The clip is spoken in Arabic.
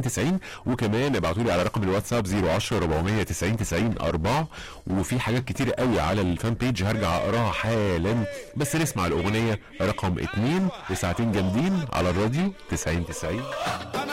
9090. وكمان ابعتوا لي على رقم الواتساب 010 490 90 4. وفي حاجات كتير قوي على الفان بيج هرجع اقراها حالا، بس نسمع الاغنيه رقم 2 لساعتين جامدين على الراديو 9090.